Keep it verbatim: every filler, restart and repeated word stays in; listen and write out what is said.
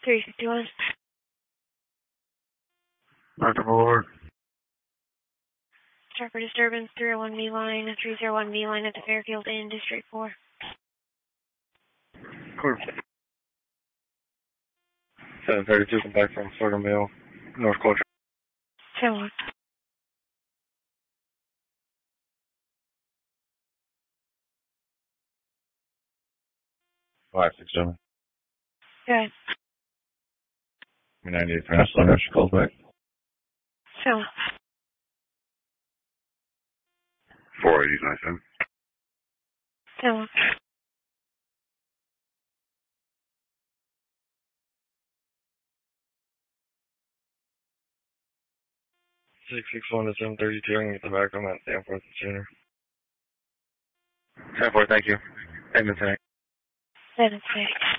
three fifty-one. Doctor Board. Start for disturbance, three oh one B line, three oh one B line at the Fairfield Inn, District four. Court. seven thirty-two, come back from Florida Mill, North Culture. ten one. five six seven. Good. ninety-eight past line, she calls back. ten one. four eighty, nine seven. ten one. six six one to seven thirty-two, I can get the back on that ten four sooner. ten four, thank you. Edmonton. seven six.